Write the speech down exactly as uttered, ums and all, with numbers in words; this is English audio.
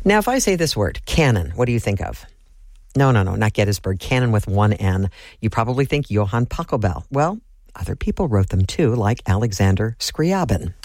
Now, if I say this word, canon, what do you think of? No, no, no, not Gettysburg. Canon with one N. You probably think Johann Pachelbel. Well, other people wrote them too, like Alexander Scriabin.